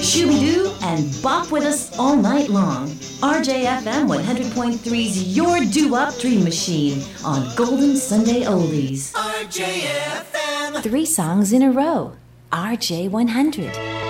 Shooby-doo, and bop with us all night long. RJFM 100.3's Your Doo-Wop Dream Machine on Golden Sunday Oldies. RJFM. 3 songs in a row. RJ100.